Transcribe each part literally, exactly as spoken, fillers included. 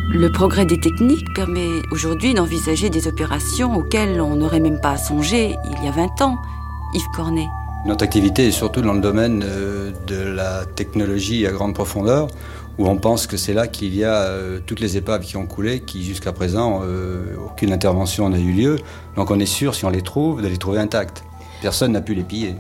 Le progrès des techniques permet aujourd'hui d'envisager des opérations auxquelles on n'aurait même pas songé il y a vingt ans. Yves Cornet. Notre activité est surtout dans le domaine de la technologie à grande profondeur, où on pense que c'est là qu'il y a euh, toutes les épaves qui ont coulé, qui jusqu'à présent, euh, aucune intervention n'a eu lieu. Donc on est sûr, si on les trouve, de les trouver intactes. Personne n'a pu les piller.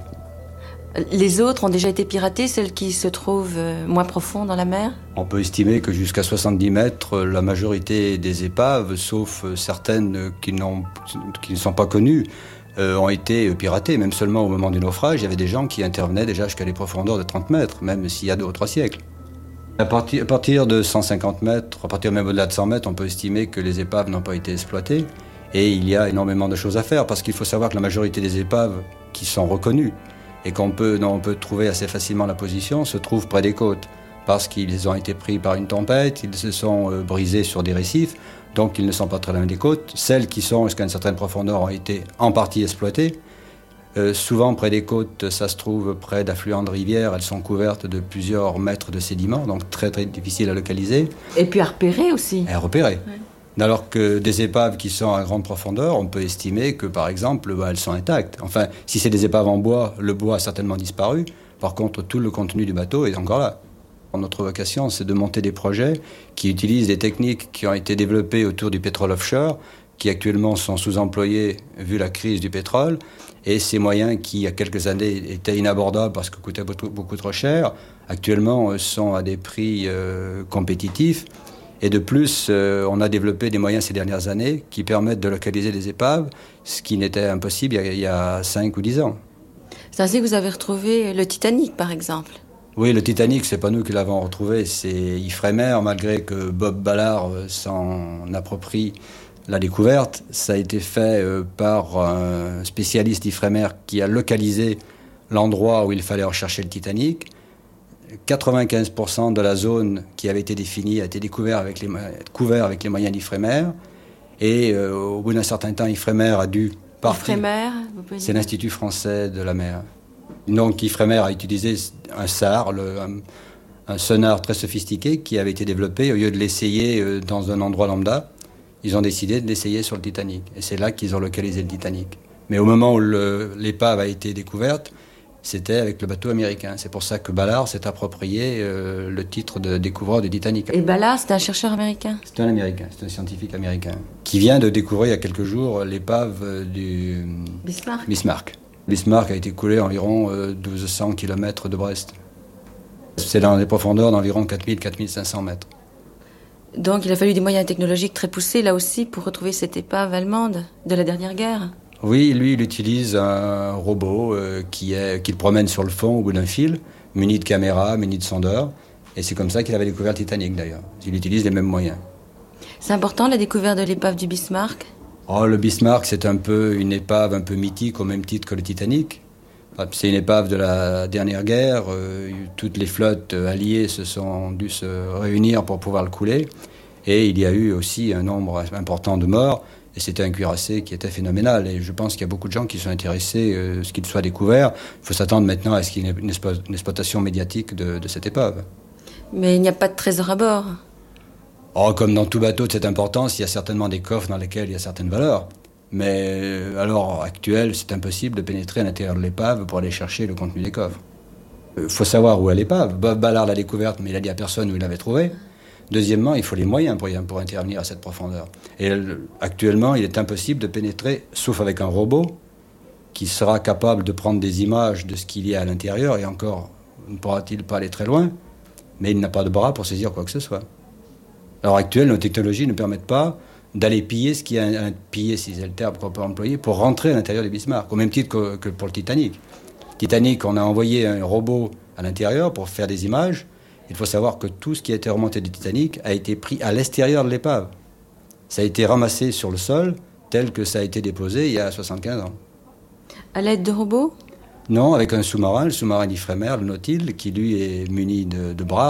Les autres ont déjà été piratées, celles qui se trouvent moins profond dans la mer? On peut estimer que jusqu'à soixante-dix mètres, la majorité des épaves, sauf certaines qui, n'ont, qui ne sont pas connues, euh, ont été piratées. Même seulement au moment du naufrage, il y avait des gens qui intervenaient déjà jusqu'à des profondeurs de trente mètres, même s'il y a deux ou trois siècles. À partir, à partir de cent cinquante mètres, à partir même au-delà de cent mètres, on peut estimer que les épaves n'ont pas été exploitées. Et il y a énormément de choses à faire, parce qu'il faut savoir que la majorité des épaves qui sont reconnues, et qu'on peut, dont on peut trouver assez facilement la position, se trouvent près des côtes, parce qu'ils ont été pris par une tempête, ils se sont euh, brisés sur des récifs, donc ils ne sont pas très loin des côtes. Celles qui sont jusqu'à une certaine profondeur ont été en partie exploitées. Euh, souvent près des côtes, ça se trouve près d'affluents de rivières, elles sont couvertes de plusieurs mètres de sédiments, donc très très difficiles à localiser. Et puis à repérer aussi. Et à repérer. Ouais. Alors que des épaves qui sont à grande profondeur, on peut estimer que, par exemple, bah, elles sont intactes. Enfin, si c'est des épaves en bois, le bois a certainement disparu. Par contre, tout le contenu du bateau est encore là. Notre vocation, c'est de monter des projets qui utilisent des techniques qui ont été développées autour du pétrole offshore, qui actuellement sont sous-employés vu la crise du pétrole. Et ces moyens qui, il y a quelques années, étaient inabordables parce qu'ils coûtaient beaucoup, beaucoup trop cher, actuellement sont à des prix euh, compétitifs. Et de plus, euh, on a développé des moyens ces dernières années qui permettent de localiser les épaves, ce qui n'était impossible il y a, il y a cinq ou dix ans. C'est ainsi que vous avez retrouvé le Titanic, par exemple? Oui, le Titanic, c'est pas nous qui l'avons retrouvé, c'est Ifremer, malgré que Bob Ballard s'en approprie la découverte. Ça a été fait euh, par un spécialiste Ifremer qui a localisé l'endroit où il fallait rechercher le Titanic. quatre-vingt-quinze pour cent de la zone qui avait été définie a été découvert avec les, couvert avec les moyens d'Ifremer. Et euh, au bout d'un certain temps, Ifremer a dû partir. Ifremer, vous pouvez dire. C'est l'Institut français de la mer. Donc Ifremer a utilisé un S A R, le, un, un sonar très sophistiqué qui avait été développé. Au lieu de l'essayer euh, dans un endroit lambda, ils ont décidé de l'essayer sur le Titanic. Et c'est là qu'ils ont localisé le Titanic. Mais au moment où le, l'épave a été découverte, c'était avec le bateau américain. C'est pour ça que Ballard s'est approprié euh, le titre de découvreur du Titanic. Et Ballard, c'est un chercheur américain? C'est un américain, c'est un scientifique américain, qui vient de découvrir il y a quelques jours l'épave du Bismarck. Bismarck. Bismarck a été coulé à environ euh, douze cents kilomètres de Brest. C'est dans des profondeurs d'environ quatre mille à quatre mille cinq cents mètres. Donc il a fallu des moyens technologiques très poussés, là aussi, pour retrouver cette épave allemande de la dernière guerre? Oui, lui, il utilise un robot euh, qui est, qu'il promène sur le fond au bout d'un fil, muni de caméras, muni de sondeurs. Et c'est comme ça qu'il avait découvert le Titanic, d'ailleurs. Il utilise les mêmes moyens. C'est important, la découverte de l'épave du Bismarck? Oh, le Bismarck, c'est un peu une épave un peu mythique, au même titre que le Titanic. C'est une épave de la dernière guerre. Euh, toutes les flottes alliées se sont dû se réunir pour pouvoir le couler. Et il y a eu aussi un nombre important de morts. Et c'était un cuirassé qui était phénoménal. Et je pense qu'il y a beaucoup de gens qui sont intéressés à ce qu'il soit découvert. Il faut s'attendre maintenant à ce qu'il y ait une, expo- une exploitation médiatique de, de cette épave. Mais il n'y a pas de trésor à bord? Oh, comme dans tout bateau de cette importance, il y a certainement des coffres dans lesquels il y a certaines valeurs. Mais à l'heure actuelle, c'est impossible de pénétrer à l'intérieur de l'épave pour aller chercher le contenu des coffres. Il faut savoir où est l'épave. Bob Ballard l'a découverte, mais il a dit à personne où il l'avait trouvée. Deuxièmement, il faut les moyens pour, pour intervenir à cette profondeur. Et actuellement, il est impossible de pénétrer, sauf avec un robot, qui sera capable de prendre des images de ce qu'il y a à l'intérieur, et encore, ne pourra-t-il pas aller très loin, mais il n'a pas de bras pour saisir quoi que ce soit. À l'heure actuelle, nos technologies ne permettent pas d'aller piller ce qu'il y a à piller, si c'est le terme qu'on peut employer, pour rentrer à l'intérieur du Bismarck, au même titre que, que pour le Titanic. Titanic, on a envoyé un robot à l'intérieur pour faire des images. Il faut savoir que tout ce qui a été remonté du Titanic a été pris à l'extérieur de l'épave. Ça a été ramassé sur le sol, tel que ça a été déposé il y a soixante-quinze ans. À l'aide de robots? Non, avec un sous-marin, le sous-marin d'Ifremer, le Nautil, qui lui est muni de, de bras.